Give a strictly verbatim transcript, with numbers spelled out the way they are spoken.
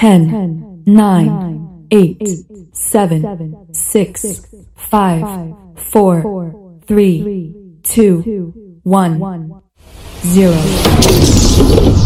ten, nine, eight, seven, six, five, four, three, two, one, zero.